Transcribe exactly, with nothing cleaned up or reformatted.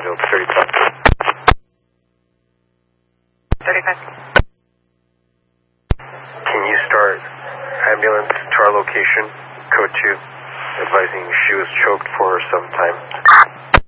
Field, thirty-five. thirty-five. Can you start ambulance to our location, code two, advising she was choked for some time?